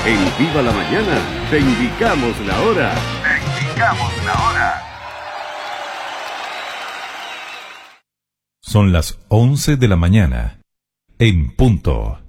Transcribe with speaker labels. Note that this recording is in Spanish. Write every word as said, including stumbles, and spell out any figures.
Speaker 1: En Viva la Mañana te indicamos la hora. Te indicamos la hora.
Speaker 2: Son las once de la mañana, en punto.